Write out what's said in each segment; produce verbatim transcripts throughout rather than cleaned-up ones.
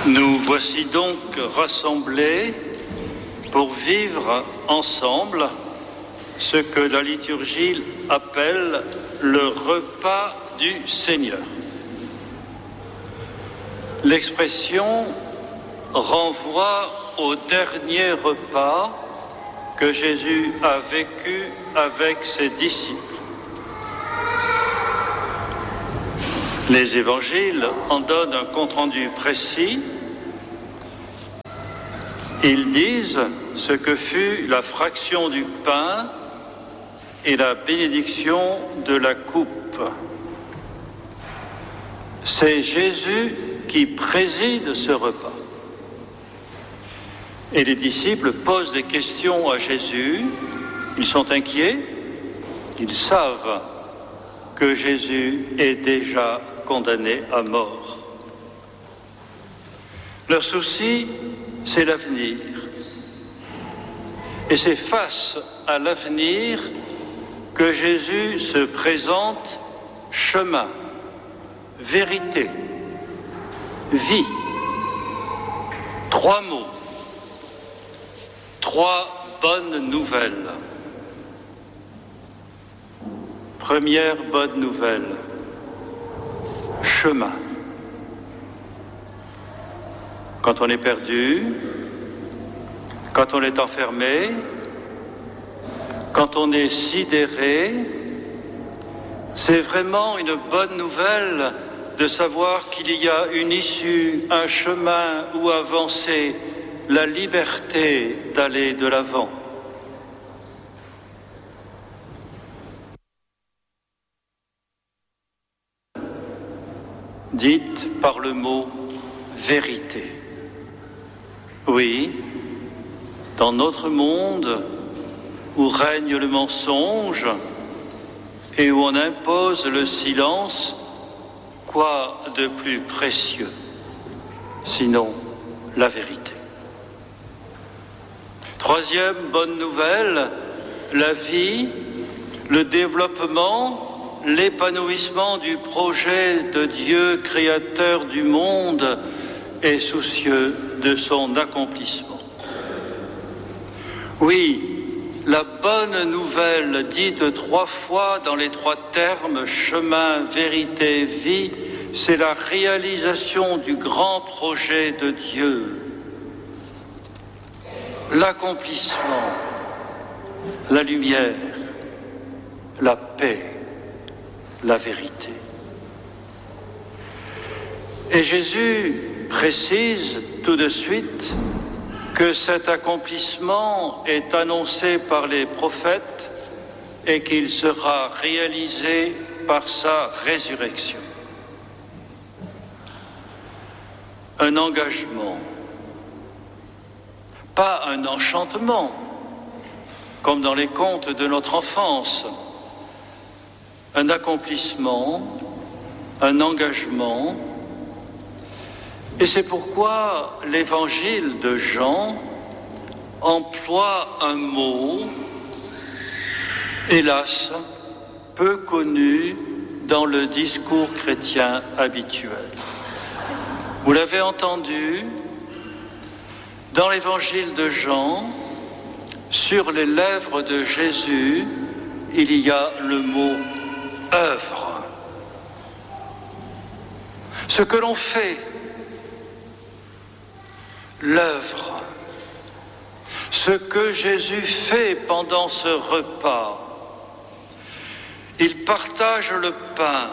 Nous voici donc rassemblés pour vivre ensemble ce que la liturgie appelle le repas du Seigneur. L'expression renvoie au dernier repas que Jésus a vécu avec ses disciples. Les évangiles en donnent un compte-rendu précis. Ils disent ce que fut la fraction du pain et la bénédiction de la coupe. C'est Jésus qui préside ce repas. Et les disciples posent des questions à Jésus. Ils sont inquiets. Ils savent que Jésus est déjà condamné à mort. Leur souci, c'est l'avenir. Et c'est face à l'avenir que Jésus se présente chemin, vérité, vie. Trois mots, trois bonnes nouvelles. Première bonne nouvelle, chemin. Quand on est perdu, quand on est enfermé, quand on est sidéré, c'est vraiment une bonne nouvelle de savoir qu'il y a une issue, un chemin où avancer, la liberté d'aller de l'avant. Dite par le mot vérité. Oui, dans notre monde où règne le mensonge et où on impose le silence, quoi de plus précieux, sinon la vérité. Troisième bonne nouvelle, la vie, le développement, l'épanouissement du projet de Dieu, créateur du monde et soucieux de son accomplissement. Oui, la bonne nouvelle dite trois fois dans les trois termes chemin, vérité, vie, c'est la réalisation du grand projet de Dieu. L'accomplissement, la lumière, la paix, la vérité. Et Jésus précise tout de suite que cet accomplissement est annoncé par les prophètes et qu'il sera réalisé par sa résurrection. Un engagement, pas un enchantement, comme dans les contes de notre enfance, un accomplissement, un engagement. Et c'est pourquoi l'évangile de Jean emploie un mot, hélas, peu connu dans le discours chrétien habituel. Vous l'avez entendu, dans l'évangile de Jean, sur les lèvres de Jésus, il y a le mot œuvre. Ce que l'on fait, l'œuvre, ce que Jésus fait pendant ce repas. Il partage le pain.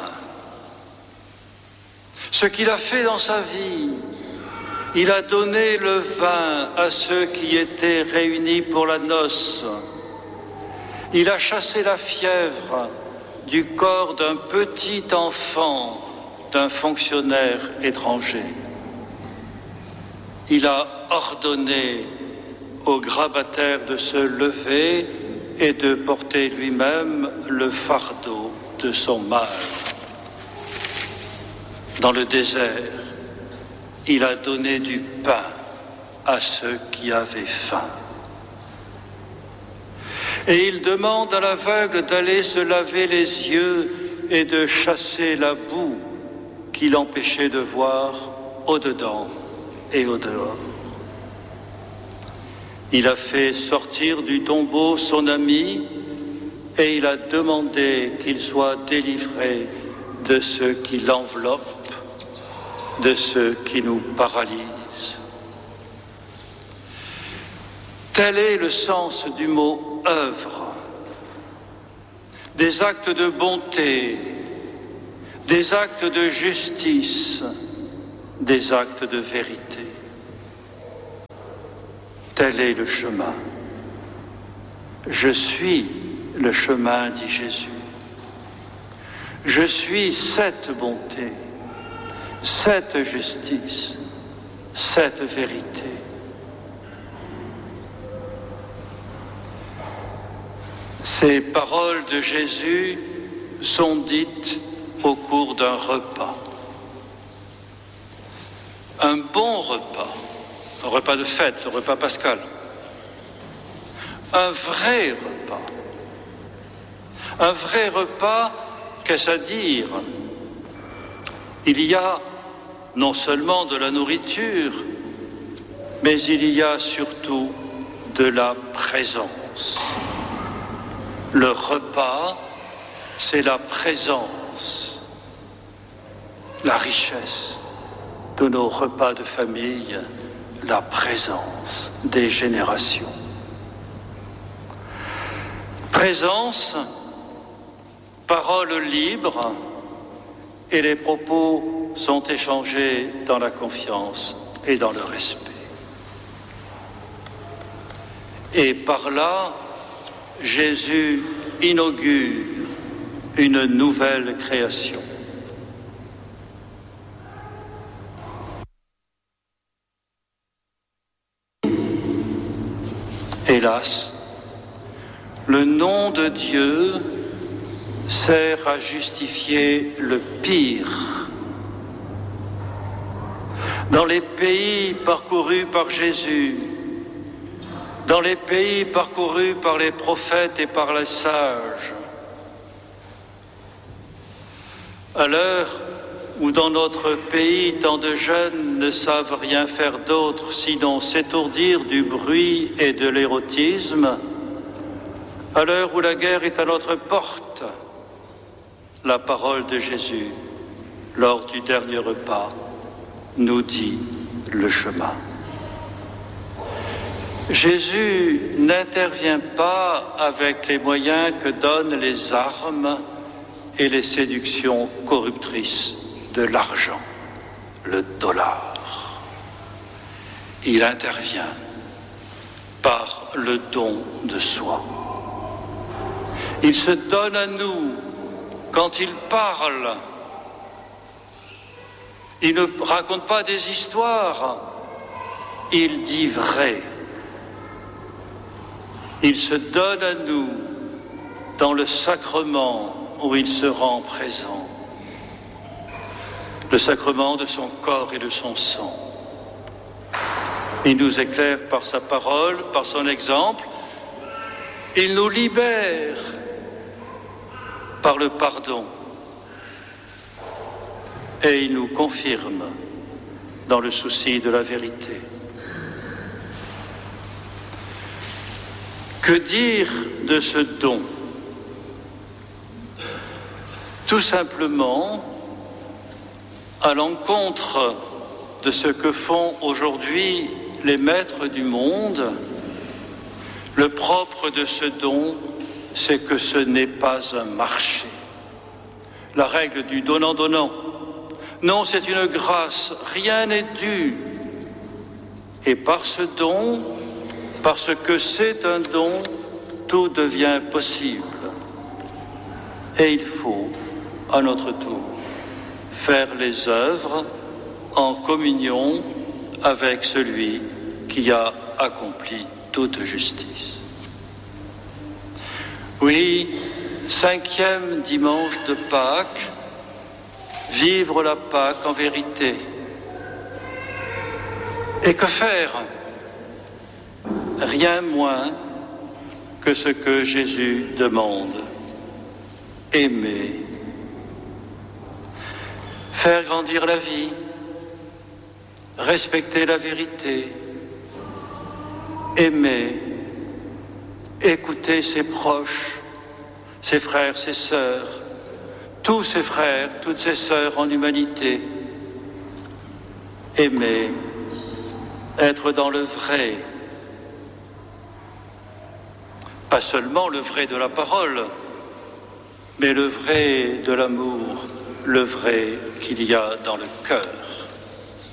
Ce qu'il a fait dans sa vie, il a donné le vin à ceux qui étaient réunis pour la noce. Il a chassé la fièvre du corps d'un petit enfant, d'un fonctionnaire étranger. Il a ordonné au grabataire de se lever et de porter lui-même le fardeau de son mal. Dans le désert, il a donné du pain à ceux qui avaient faim. Et il demande à l'aveugle d'aller se laver les yeux et de chasser la boue qui l'empêchait de voir au-dedans et au dehors. Il a fait sortir du tombeau son ami et il a demandé qu'il soit délivré de ceux qui l'enveloppent, de ceux qui nous paralysent. Tel est le sens du mot « œuvre », des actes de bonté, des actes de justice, des actes de vérité. Tel est le chemin. Je suis le chemin, dit Jésus. Je suis cette bonté, cette justice, cette vérité. Ces paroles de Jésus sont dites au cours d'un repas. Un bon repas, un repas de fête, le repas pascal. Un vrai repas. Un vrai repas, qu'est-ce à dire? Il y a non seulement de la nourriture, mais il y a surtout de la présence. Le repas, c'est la présence, la richesse de nos repas de famille, la présence des générations. Présence, parole libre, et les propos sont échangés dans la confiance et dans le respect. Et par là, Jésus inaugure une nouvelle création. Hélas, le nom de Dieu sert à justifier le pire. Dans les pays parcourus par Jésus, dans les pays parcourus par les prophètes et par les sages, à l'heure où dans notre pays tant de jeunes ne savent rien faire d'autre sinon s'étourdir du bruit et de l'érotisme, à l'heure où la guerre est à notre porte, la parole de Jésus, lors du dernier repas, nous dit le chemin. Jésus n'intervient pas avec les moyens que donnent les armes et les séductions corruptrices de l'argent, le dollar. Il intervient par le don de soi. Il se donne à nous quand il parle. Il ne raconte pas des histoires, il dit vrai. Il se donne à nous dans le sacrement où il se rend présent, le sacrement de son corps et de son sang. Il nous éclaire par sa parole, par son exemple. Il nous libère par le pardon. Et il nous confirme dans le souci de la vérité. Que dire de ce don? Tout simplement, à l'encontre de ce que font aujourd'hui les maîtres du monde, le propre de ce don, c'est que ce n'est pas un marché. La règle du donnant-donnant. Non, c'est une grâce, rien n'est dû. Et par ce don, parce que c'est un don, tout devient possible. Et il faut, à notre tour, faire les œuvres en communion avec celui qui a accompli toute justice. Oui, cinquième dimanche de Pâques, vivre la Pâque en vérité. Et que faire? Rien moins que ce que Jésus demande. Aimer. Faire grandir la vie. respecter la vérité, aimer, écouter ses proches, ses frères, ses sœurs, tous ses frères, toutes ses sœurs en humanité, aimer, être dans le vrai, pas seulement le vrai de la parole, mais le vrai de l'amour, le vrai qu'il y a dans le cœur.